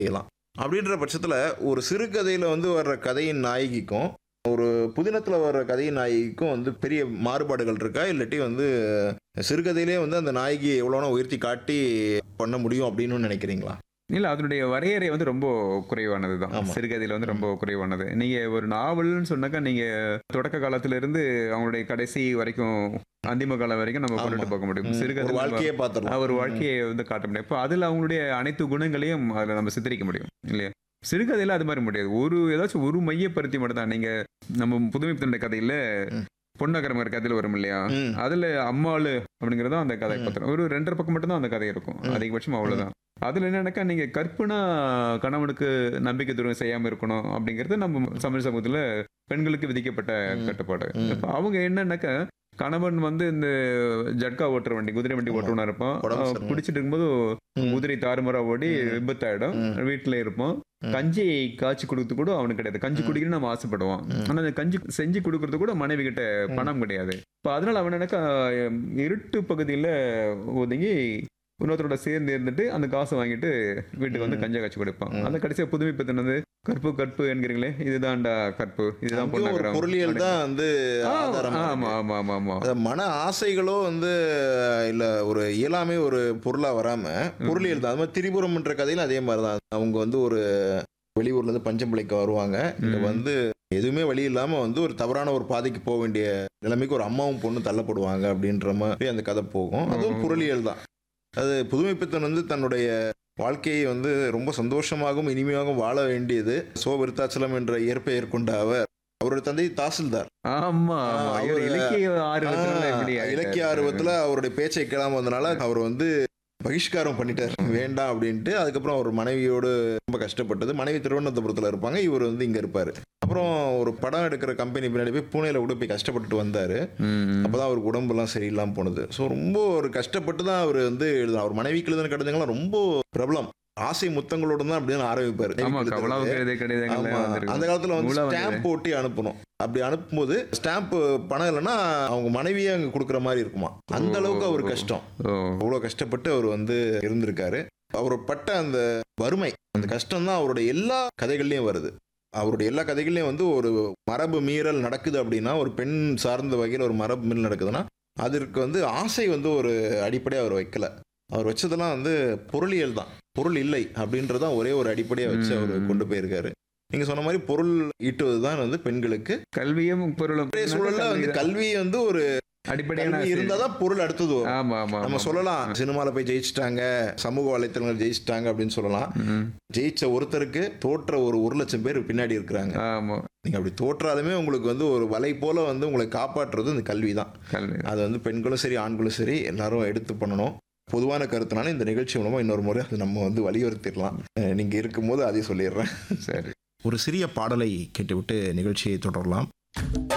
செய்யலாம். அப்படின்ற பட்சத்துல ஒரு சிறுகதையில வந்து வர்ற கதையின் நாயகிக்கும், ஒரு புதினத்துல வர்ற கதையின் நாயகிக்கும் வந்து பெரிய மாறுபாடுகள் இருக்கா? இல்லாட்டி வந்து சிறுகதையிலேயே வந்து அந்த நாயகிய எவ்வளோனா உயர்த்தி காட்டி பண்ண முடியும் அப்படின்னு நினைக்கிறீங்களா? இல்ல அதனுடைய வரையறை வந்து ரொம்ப குறைவானது தான். ஆமா. சிறுகதையில வந்து ரொம்ப குறைவானது. நீங்க ஒரு நாவல்ன்னு சொன்னாக்கா, நீங்க தொடக்க காலத்துல இருந்து அவங்களுடைய கடைசி வரைக்கும், அந்திம காலம் வரைக்கும் நம்ம ஆமா. கொண்டுட்டு போக முடியும். ஒரு சிறுகதையில நம்ம வாழ்க்கையே பார்த்துடலாம். ஒரு வாழ்க்கைய வந்து காட்ட முடியும். இப்ப அதுல அவங்களுடைய அனைத்து குணங்களையும் அதுல நம்ம சித்தரிக்க முடியும். இல்லையா? சிறுகதையில அது மாரி முடியாது. ஏதாச்சும் ஒரு மையப்படுத்தி மட்டும் தான். நீங்க நம்ம புதுமைப்பித்தனுடைய கதையில ம். பொன்னகரமர் கதையில வரும் இல்லையா? ம். அதுல அம்மாளு அப்படிங்கிறது தான் அந்த கதை ம். பாத்திரம். ஒரு 2 1/2 பக்கம் மட்டும் தான் அந்த கதை இருக்கும். ம். அதிகபட்சம் அவ்வளவுதான். அதுல என்னன்னாக்கா, நீங்க கற்புனா கணவனுக்கு நம்பிக்கை துரோகம் செய்யாம இருக்கணும் அப்படிங்கிறது நம்ம தமிழ் சமூகத்துல பெண்களுக்கு விதிக்கப்பட்ட ம். கட்டுப்பாடு. ம். இப்ப அவங்க என்னன்னாக்கா, கணவன் வந்து இந்த ஜட்கா ஓட்டுற வண்டி, குதிரை வண்டி ஆமா. ஓட்டுவனா இருப்பான். உடம்பு சரியில்லை. குடிச்சிட்டு இருக்கும்போது ம். குதிரை தாறுமாறா ஓடி ம். விபத்தாயிடும். ம். வீட்ல இருப்போம். ம். கஞ்சி காய்ச்சி குடுத்து கூட அவனுக்கு கிடையாது. கஞ்சி ம். குடிக்கணும்னு நம்ம ஆசைப்படுவோம். ம். ஆனா அந்த கஞ்சி செஞ்சு குடுக்கறது கூட மனைவி கிட்ட ம். பணம் கிடையாது. இப்ப அதனால அவன் என்னன்னாக்கா, இருட்டு பகுதியில ஒதுங்கி இன்னொருத்தரோட சேர்ந்து இருந்துட்டு அந்த காசை வாங்கிட்டு வீட்டுக்கு வந்து ம். கஞ்சா காய்ச்சி குடிப்பான். ம். அந்த கடைசியா புதுமைப்பித்தன் வந்து கற்பு கற்பு என்கிறீங்களே, இதுதான்டா கற்பு, இதுதான் அங்கேயும் ஒரு பொன்னகரம் பொருளியல் அப்படின்னு. தான் வந்து ஆதாரமா ஆமா இருக்கு. ஆமா ஆமா ஆமா. அது மன ஆசைகளோ வந்து இல்ல ஒரு இயலாமை ஒரு பொருளா வராம பொருளியல் தான். அது மாதிரி திரிபுரம்ன்ற கதையில அதே மாதிரி தான். அவங்க வந்து ஒரு வெளியூர்ல இருந்து பஞ்சம் பிழைக்க வருவாங்க. இங்க ம். வந்து எதுவுமே வழி இல்லாம வந்து ஒரு தவறான ஒரு பாதைக்கு போக வேண்டிய நிலைமைக்கு ஒரு அம்மாவும் பொண்ணும் தள்ளப்படுவாங்க அப்படின்ற மாதிரி அந்த கதை போகும். அதுவும் பொருளியல் தான். அது புதுமைப்பித்தன் வந்து தன்னுடைய வாழ்க்கையை வந்து ரொம்ப சந்தோஷமாகவும் இனிமையாகவும் வாழ வேண்டியது விருத்தாச்சலம் என்ற இயற்பெயர் கொண்ட அவர் அவருடைய தந்தை தாசில்தார். ஆமா ஆமா. இவர் அவரு இலக்கிய ஆர்வத்துல இப்படி இலக்கிய ஆயிட்டாரு. ஆர்வத்துல அவருடைய பேச்சை கேளாம வந்தனால அவர் வந்து பகிஷ்காரம் பண்ணிட்டார். வேண்டாம் அப்படின்ட்டு. அதுக்கப்புறம் அவர் மனைவியோடு ரொம்ப கஷ்டப்பட்டது. மனைவி திருவனந்தபுரத்துல இருப்பாங்க. இவர் வந்து இங்க இருப்பாரு. அப்புறம் ஒரு படம் எடுக்கிற கம்பெனி பின்னாடி போய் பூனேல கூட போய் கஷ்டப்பட்டுட்டு வந்தாரு. ம். அப்பதான் அவருக்கு உடம்பெல்லாம் சரியில்லாம போனது. ஸோ ரொம்ப ஒரு கஷ்டப்பட்டு தான் அவர் வந்து எழுதினார். அவர் மனைவிக்கு எழுதின கடிதங்கள்லாம் ரொம்ப பிரபலம். ஆசை முத்தங்களோட தான் அப்படின்னு ஆரம்பிப்பாரு. ஆமா, எழுதுறது. கவலாவுக்கு எழுதிய ஆமா. கடிதங்கள்ல அந்த வந்திருக்கு. காலத்துல வந்து நூலா ஸ்டாம்ப் வந்தது. போட்டு அனுப்பணும். அப்படி அனுப்பும்போது ஸ்டாம்ப் பணம் இல்லைன்னா அவங்க மனைவியே அங்க கொடுக்குற மாதிரி இருக்குமா. அந்த அளவுக்கு அவர் கஷ்டம். ஓ. அவ்வளோ கஷ்டப்பட்டு அவர் வந்து இருந்திருக்காரு. அவர் பட்ட அந்த வறுமை, அந்த கஷ்டம் தான் அவருடைய எல்லா கதைகள்லயும் வருது. அவருடைய எல்லா கதைகள்லயும் வந்து ஒரு மரபு மீறல் நடக்குது அப்படின்னா, ஒரு பெண் சார்ந்த வகையில் ஒரு மரபு மீறல் நடக்குதுன்னா, அதற்கு வந்து ஆசை வந்து ஒரு அடிப்படையாக அவர் வைக்கல. அவர் வச்சதெல்லாம் வந்து பொருளியல் தான். பொருள் இல்லை அப்படின்றது தான் ஒரே ஒரு அடிப்படையாக வச்சு அவர் கொண்டு போயிருக்காரு. நீங்க சொன்ன மாதிரி பொருள் ஈட்டுவது தான் வந்து பெண்களுக்கு கல்வியும் பொருளும் இன்றைய சூழல்ல வந்து கல்வி வந்து ஒரு அடிப்படையான கல்வி இருந்தாதான் பொருள் அடுத்தது வரும். ஆமா ஆமா நம்ம ஆமா. சொல்லலாம் சினிமால போய் ஜெயிச்சிட்டாங்க, சமூக வலைத்தளங்கள் ஜெயிச்சிட்டாங்க அப்படின்னு சொல்லலாம். ம். ஜெயிச்ச ஒருத்தருக்கு தோற்ற ஒரு 1,00,000 பேர் பின்னாடி இருக்கிறாங்க. ஆமா. நீங்க அப்படி தோற்றாலுமே உங்களுக்கு வந்து ஒரு வலை போல வந்து உங்களை காப்பாற்றுறது இந்த கல்வி தான். கல்வி. அது வந்து பெண்களும் சரி ஆண்களும் சரி எல்லாரும் எடுத்து பண்ணணும். பொதுவான கருத்துனால இந்த நிகழ்ச்சி மூலமா இன்னொரு முறை அது நம்ம வந்து வலியுறுத்திடலாம். நீங்க இருக்கும்போது அதையும் சொல்லிடுறேன். சரி. ஒரு சிறிய பாடலை கேட்டுவிட்டு நிகழ்ச்சியை தொடரலாம்.